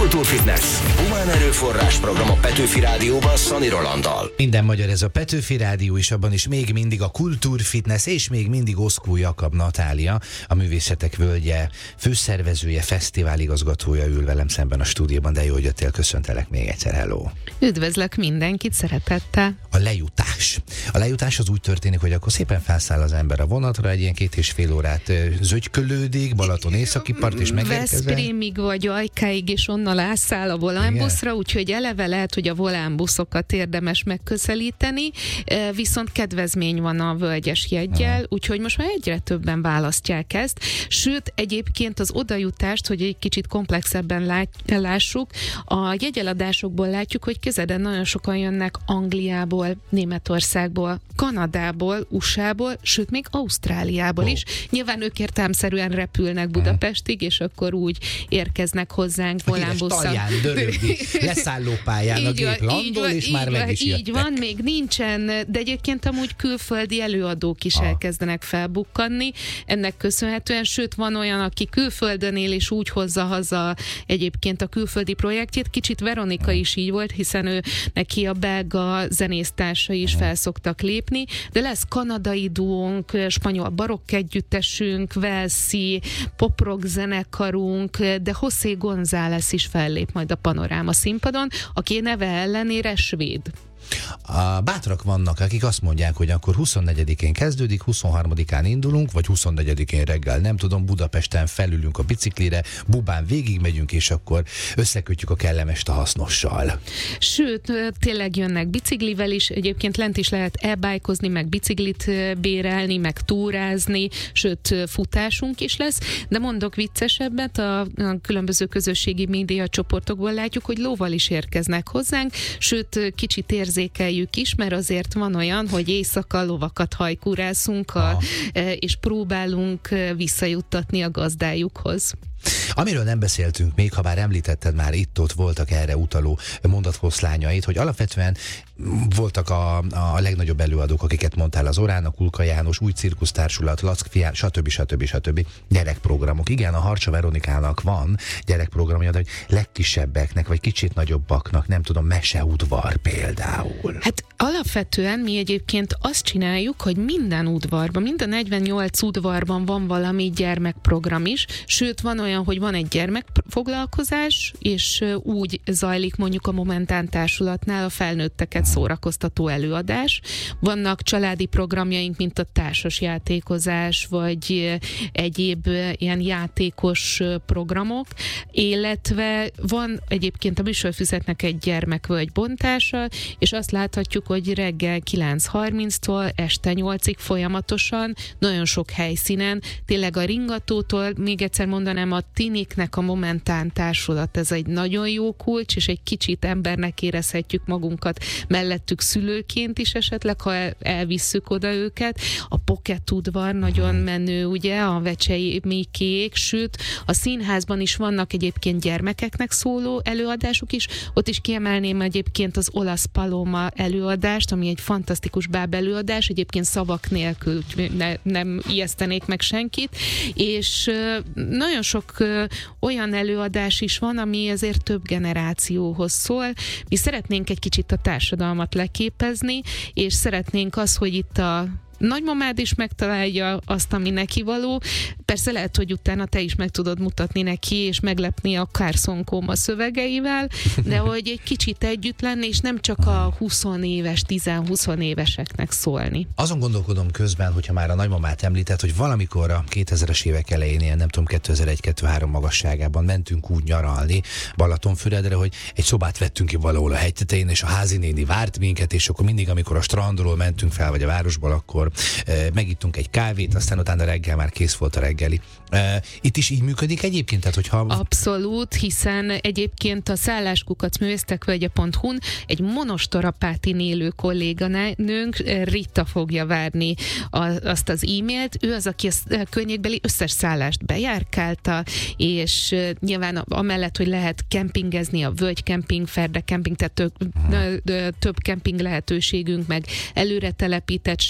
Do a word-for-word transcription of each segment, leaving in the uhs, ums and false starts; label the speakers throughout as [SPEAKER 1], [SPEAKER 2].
[SPEAKER 1] Kultúrfitness. Humán erőforrás program a Petőfi Rádióban Szani Rolanddal.
[SPEAKER 2] Minden magyar, ez a Petőfi Rádió, és abban is még mindig a Kultúrfitness, és még mindig Oszkó Jakab Natália, a Művészetek Völgye főszervezője, fesztiváligazgatója ül velem szemben a stúdióban. De jó, hogy jöttél, köszöntelek még egyszer, hello.
[SPEAKER 3] Üdvözlök mindenkit, szeretettel.
[SPEAKER 2] A lejutás. A lejutás az úgy történik, hogy akkor szépen felszáll az ember a vonatra, egy ilyen két és fél órát zögykölődik, Balaton északi part, és megérkezel.
[SPEAKER 3] Veszprémig vagy Ajkáig, és onnan átszáll a volánbuszra, úgyhogy eleve lehet, hogy a volánbuszokat érdemes megközelíteni, viszont kedvezmény van a völgyes jeggyel, uh-huh. úgyhogy most már egyre többen választják ezt. Sőt, egyébként az odajutást, hogy egy kicsit komplexebben lát, lássuk, a jegyeladásokból látjuk, hogy kezeden nagyon sokan jönnek Angliából, Németországból, Kanadából, u es á-ból, sőt, még Ausztráliából oh. is. Nyilván ők értelemszerűen repülnek Budapestig, és akkor úgy érkeznek hozzánk volánbusszal.
[SPEAKER 2] Talján dörögni, leszállópályán a gép landol, és már meg is jöttek.
[SPEAKER 3] Így van, még nincsen, de egyébként amúgy külföldi előadók is ah. elkezdenek felbukkanni. Ennek köszönhetően, sőt, van olyan, aki külföldön él, és úgy hozza haza egyébként a külföldi projektjét. Kicsit Veronika is így volt, hiszen ő neki a belga zenésztársai is felszoktak lépni, de lesz kanadai duónk, spanyol barokk együttesünk, velszi poprock zenekarunk, de José González is fellép majd a Panoráma színpadon, aki neve ellenére svéd.
[SPEAKER 2] A bátrak vannak, akik azt mondják, hogy akkor huszonnegyedikén kezdődik, huszonharmadikán indulunk, vagy huszonnegyedikén reggel, nem tudom, Budapesten felülünk a biciklire, Bubán végigmegyünk, és akkor összekötjük a kellemest a hasznossal.
[SPEAKER 3] Sőt, tényleg jönnek biciklivel is, egyébként lent is lehet e-bikeozni, meg biciklit bérelni, meg túrázni, sőt, futásunk is lesz, de mondok viccesebbet, a, a különböző közösségi média csoportokból látjuk, hogy lóval is érkeznek hozzánk, sőt, kicsit érzékeljük is, mert azért van olyan, hogy éjszaka lovakat hajkúrászunk, a, és próbálunk visszajuttatni a gazdájukhoz.
[SPEAKER 2] Amiről nem beszéltünk még, ha bár említetted, már itt-ott voltak erre utaló mondatfoszlányait, hogy alapvetően voltak a, a legnagyobb előadók, akiket mondtál, az Orán, a Kulka János, Új Cirkusztársulat, Lack Fián, stb. stb. stb. Gyerekprogramok. Igen, a Harcsa Veronikának van gyerekprogramja, de hogy legkisebbeknek, vagy kicsit nagyobbaknak, nem tudom, meseudvar például.
[SPEAKER 3] Hát alapvetően mi egyébként azt csináljuk, hogy minden udvarban, minden negyvennyolc udvarban van valami gyermekprogram is, sőt van olyan, hogy van egy gyermekfoglalkozás, és úgy zajlik mondjuk a Momentán Társulatnál a felnőtteket szórakoztató előadás. Vannak családi programjaink, mint a társas játékozás, vagy egyéb ilyen játékos programok, illetve van egyébként a műsorfüzetnek egy gyermekvölgy bontása, és azt láthatjuk, hogy reggel kilenc harminctól este nyolcig folyamatosan, nagyon sok helyszínen, tényleg a ringatótól, még egyszer mondanám, a tiniknek a Momentán Társulat, ez egy nagyon jó kulcs, és egy kicsit embernek érezhetjük magunkat mellettük szülőként is esetleg, ha elvisszük oda őket. A Pocket udvar nagyon menő, ugye, a Vecsei Mikék, sőt, a színházban is vannak egyébként gyermekeknek szóló előadások is, ott is kiemelném egyébként az Olasz Paloma előadást, ami egy fantasztikus báb előadás, egyébként szavak nélkül ne, nem ijesztenék meg senkit, és nagyon sok olyan előadás is van, ami azért több generációhoz szól. Mi szeretnénk egy kicsit a társadalmat leképezni, és szeretnénk az, hogy itt a nagymamád is megtalálja azt, ami neki való. Persze lehet, hogy utána te is meg tudod mutatni neki, és meglepni a Carson Koma szövegeivel, de hogy egy kicsit együtt lenni, és nem csak a húsz éves, tíz-húsz éveseknek szólni.
[SPEAKER 2] Azon gondolkodom közben, hogyha már a nagymamát említett, hogy valamikor a kétezres évek elején, ilyen nem tudom, kétezer-egy kétezer-három magasságában mentünk úgy nyaralni Balatonfüredre, hogy egy szobát vettünk ki valahol a hegytetején, és a házinéni várt minket, és akkor mindig, amikor a strandról mentünk fel, vagy a városból, akkor megittunk egy kávét, aztán utána reggel már kész volt a reggeli. Itt is így működik egyébként? Tehát, hogyha...
[SPEAKER 3] Abszolút, hiszen egyébként a szálláskukacz művészekvölgye pont hu-n egy Monostorapátin élő kolléganőnk, Rita fogja várni a, azt az e-mailt. Ő az, aki a környékbeli összes szállást bejárkálta, és nyilván amellett, hogy lehet kempingezni, a Völgy Kemping, Ferde Kemping, tehát több, több kemping lehetőségünk, meg előre telepített sátra,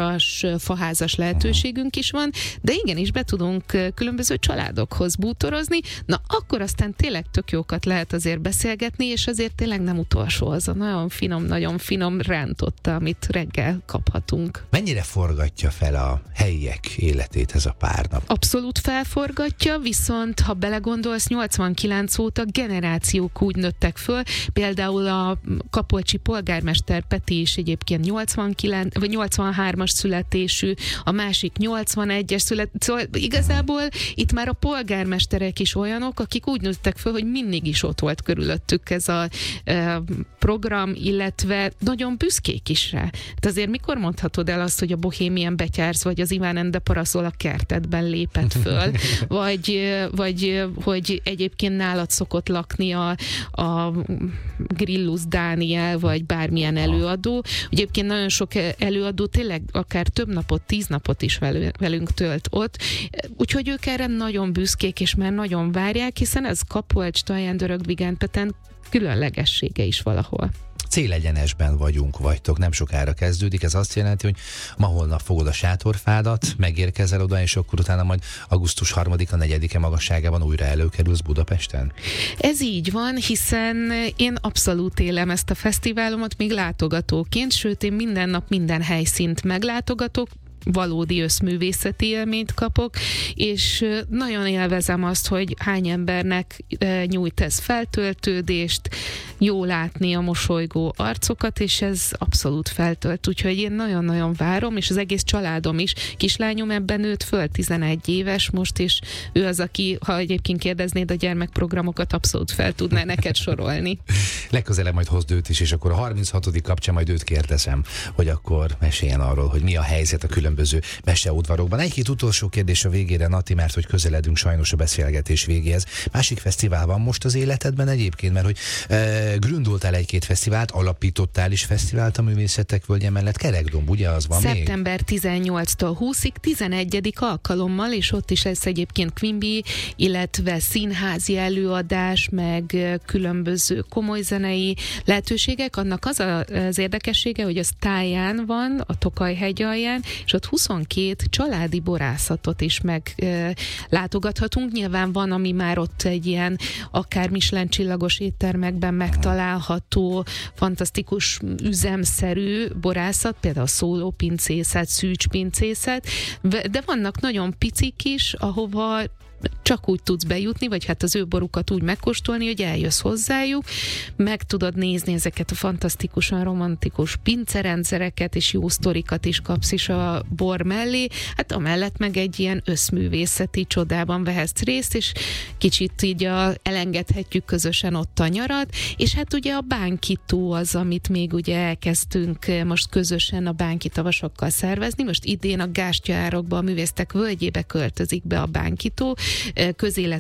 [SPEAKER 3] bútoras, faházas lehetőségünk is van, de igenis be tudunk különböző családokhoz bútorozni, na akkor aztán tényleg tök jókat lehet azért beszélgetni, és azért tényleg nem utolsó az a nagyon finom, nagyon finom rántotta, amit reggel kaphatunk.
[SPEAKER 2] Mennyire forgatja fel a helyiek életét ez a párnap?
[SPEAKER 3] Abszolút felforgatja, viszont ha belegondolsz, nyolcvankilenc óta generációk úgy nőttek föl, például a kapolcsi polgármester Peti is egyébként nyolcvankilenc, vagy nyolcvanhármas születésű, a másik nyolcvanegyes születésű, szóval igazából itt már a polgármesterek is olyanok, akik úgy nőttek föl, hogy mindig is ott volt körülöttük ez a e, program, illetve nagyon büszkék is rá. De azért mikor mondhatod el azt, hogy a Bohemian Betyársz vagy az Iván and the Parasol a kertedben lépett föl, vagy, vagy hogy egyébként nálad szokott lakni a, a Grillus Dániel, vagy bármilyen előadó. Egyébként nagyon sok előadó tényleg akár több napot, tíz napot is velünk tölt ott, úgyhogy ők erre nagyon büszkék, és már nagyon várják, hiszen ez Kapolcs, Taján, Dörög-Vigenpeten különlegessége is valahol.
[SPEAKER 2] Célegyenesben vagyunk, vagytok, nem sokára kezdődik, ez azt jelenti, hogy ma holnap fogod a sátorfádat, megérkezel oda, és akkor utána majd augusztus harmadika, negyedike magasságában újra előkerülsz Budapesten?
[SPEAKER 3] Ez így van, hiszen én abszolút élem ezt a fesztiválomat még látogatóként, sőt én minden nap minden helyszínt meglátogatok, valódi összművészeti élményt kapok, és nagyon élvezem azt, hogy hány embernek nyújt ez feltöltődést, jó látni a mosolygó arcokat, és ez abszolút feltölt, úgyhogy én nagyon-nagyon várom, és az egész családom is. Kislányom ebben nőtt föl, tizenegy éves most, és ő az, aki, ha egyébként kérdeznéd a gyermekprogramokat, abszolút fel tudná neked sorolni.
[SPEAKER 2] Legközelebb majd hozd őt is, és akkor a harminchatodik kapcsán majd őt kérdezem, hogy akkor meséljen arról, hogy mi a helyzet a különböző meseudvarokban. Egy-két utolsó kérdés a végére, Nati, mert hogy közeledünk sajnos a beszélgetés végéhez. Másik fesztivál van most az életedben egyébként, mert hogy e, gründoltál egy-két fesztivált, alapítottál is fesztivált a Művészetek Völgye mellett, Kerekdomb, ugye az van még?
[SPEAKER 3] szeptember tizennyolcadikától huszadikáig, tizenegyedik alkalommal, és ott is lesz egyébként Quimby, illetve színházi előadás, meg különböző komoly zenei lehetőségek. Annak az a, az érdekessége, hogy az táján van, a Tokaj-hegy alján, és ott huszonkét családi borászatot is meglátogathatunk. Nyilván van, ami már ott egy ilyen akár Michelin csillagos éttermekben megtalálható, fantasztikus üzemszerű borászat, például a szólópincészet, szűcspincészet, de vannak nagyon picik is, ahova csak úgy tudsz bejutni, vagy hát az ő borukat úgy megkóstolni, hogy eljössz hozzájuk, meg tudod nézni ezeket a fantasztikusan romantikus pincerendszereket, és jó sztorikat is kapsz is a bor mellé, hát amellett meg egy ilyen összművészeti csodában vehetsz részt, és kicsit így a, elengedhetjük közösen ott a nyarat, és hát ugye a bánkitó az, amit még ugye elkezdtünk most közösen a bánkitavasokkal szervezni, most idén a Gástyaárokba, a Művészek Völgyébe költözik be a bánkitó, közélet